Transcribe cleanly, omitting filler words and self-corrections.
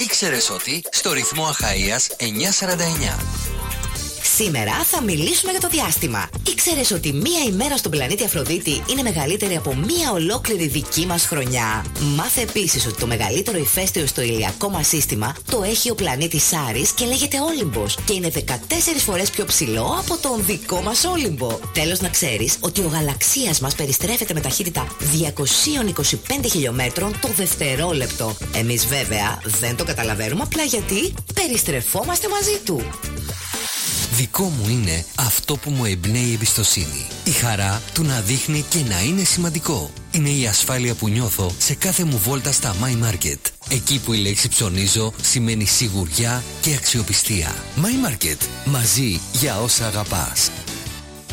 Ήξερες ότι στο ρυθμό Αχαΐας 949. Σήμερα θα μιλήσουμε για το διάστημα. Ήξερες ότι μία ημέρα στον πλανήτη Αφροδίτη είναι μεγαλύτερη από μία ολόκληρη δική μας χρονιά? Μάθε επίσης ότι το μεγαλύτερο ηφαίστειο στο ηλιακό μας σύστημα το έχει ο πλανήτης Άρης και λέγεται Όλυμπος και είναι 14 φορές πιο ψηλό από τον δικό μας Όλυμπο. Τέλος, να ξέρεις ότι ο γαλαξίας μας περιστρέφεται με ταχύτητα 225 χιλιόμετρων το δευτερόλεπτο. Εμείς βέβαια δεν το καταλαβαίνουμε, απλά γιατί περιστρεφόμαστε μαζί του. Δικό μου είναι αυτό που μου εμπνέει εμπιστοσύνη. Η χαρά του να δείχνει και να είναι σημαντικό. Είναι η ασφάλεια που νιώθω σε κάθε μου βόλτα στα My Market. Εκεί που η λέξη ψωνίζω σημαίνει σιγουριά και αξιοπιστία. My Market. Μαζί για όσα αγαπάς.